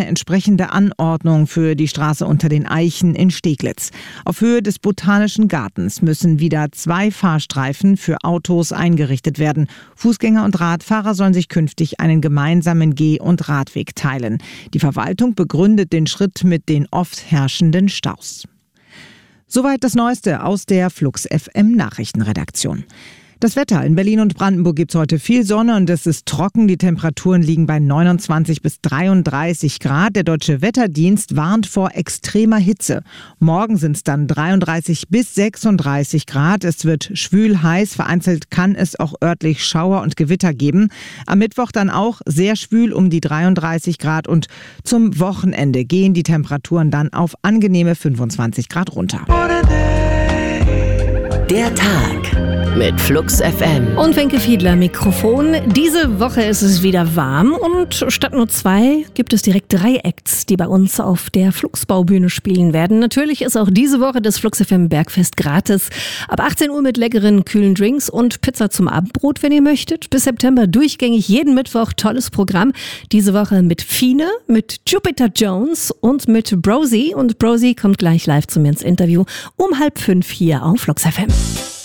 eine entsprechende Anordnung für die Straße unter den Eichen in Steglitz. Auf Höhe des Botanischen Gartens müssen wieder 2 Fahrstreifen für Autos eingerichtet werden. Fußgänger und Radfahrer sollen sich künftig einen gemeinsamen Geh- und Radweg teilen. Die Verwaltung begründet den Schritt mit den oft herrschenden Staus. Soweit das Neueste aus der Flux FM Nachrichtenredaktion. Das Wetter: In Berlin und Brandenburg gibt es heute viel Sonne und es ist trocken. Die Temperaturen liegen bei 29 bis 33 Grad. Der Deutsche Wetterdienst warnt vor extremer Hitze. Morgen sind es dann 33 bis 36 Grad. Es wird schwül heiß. Vereinzelt kann es auch örtlich Schauer und Gewitter geben. Am Mittwoch dann auch sehr schwül um die 33 Grad. Und zum Wochenende gehen die Temperaturen dann auf angenehme 25 Grad runter. Der Tag mit Flux FM. Und Wenke Fiedler Mikrofon. Diese Woche ist es wieder warm und statt nur 2 gibt es direkt 3 Acts, die bei uns auf der Fluxbaubühne spielen werden. Natürlich ist auch diese Woche das Flux FM Bergfest gratis. Ab 18 Uhr mit leckeren, kühlen Drinks und Pizza zum Abendbrot, wenn ihr möchtet. Bis September durchgängig jeden Mittwoch tolles Programm. Diese Woche mit Fine, mit Jupiter Jones und mit Brosi. Und Brosi kommt gleich live zu mir ins Interview um 4:30 hier auf Flux FM.